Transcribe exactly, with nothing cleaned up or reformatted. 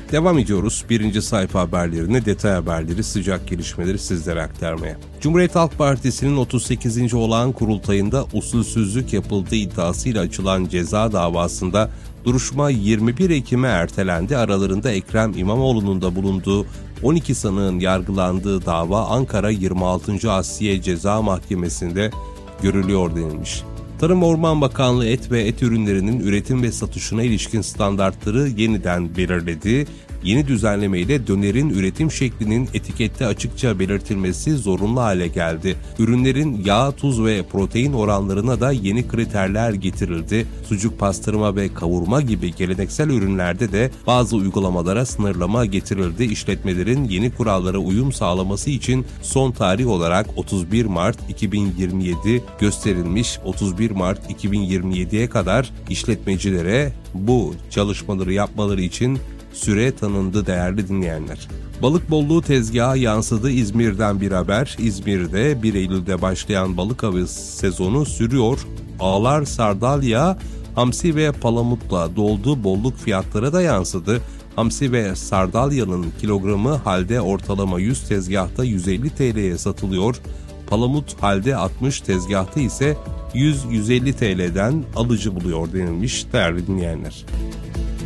Devam ediyoruz. Birinci sayfa haberlerini, detay haberleri, sıcak gelişmeleri sizlere aktarmaya. Cumhuriyet Halk Partisi'nin otuz sekizinci olağan kurultayında usulsüzlük yapıldığı iddiasıyla açılan ceza davasında duruşma yirmi bir Ekim'e ertelendi. Aralarında Ekrem İmamoğlu'nun da bulunduğu on iki sanığın yargılandığı dava Ankara yirmi altıncı Asliye Ceza Mahkemesi'nde görülüyor denilmiş. Tarım Orman Bakanlığı et ve et ürünlerinin üretim ve satışına ilişkin standartları yeniden belirledi. Yeni düzenlemeyle dönerin üretim şeklinin etikette açıkça belirtilmesi zorunlu hale geldi. Ürünlerin yağ, tuz ve protein oranlarına da yeni kriterler getirildi. Sucuk, pastırma ve kavurma gibi geleneksel ürünlerde de bazı uygulamalara sınırlama getirildi. İşletmelerin yeni kurallara uyum sağlaması için son tarih olarak otuz bir Mart iki bin yirmi yedi gösterilmiş. otuz bir Mart iki bin yirmi yediye kadar işletmecilere bu çalışmaları yapmaları için süre tanındı değerli dinleyenler. Balık bolluğu tezgaha yansıdı. İzmir'den bir haber. İzmir'de bir Eylül'de başlayan balık avı sezonu sürüyor. Ağlar sardalya, hamsi ve palamutla doldu. Bolluk fiyatlara da yansıdı. Hamsi ve sardalyanın kilogramı halde ortalama yüz, tezgahta yüz elli T L'ye satılıyor. Palamut halde altmış, tezgahta ise yüz yüz elli T L'den alıcı buluyor denilmiş değerli dinleyenler.